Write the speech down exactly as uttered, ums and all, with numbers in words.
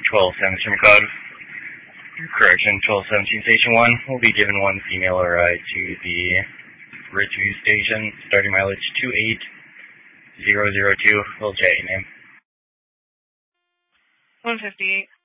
twelve seventeen code. Correction, twelve seventeen Station one will be given one female a ride to the Ridgeview Station, starting mileage two eight zero zero two. We'll chat your name. one fifty-eight.